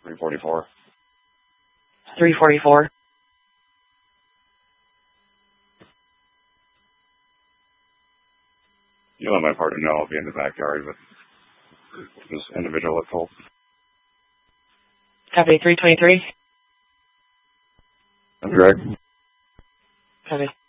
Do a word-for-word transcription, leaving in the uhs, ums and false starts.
three forty-four. three forty-four. You let my partner know I'll be in the backyard with this individual at full. Copy, three twenty-three. That's correct. Copy.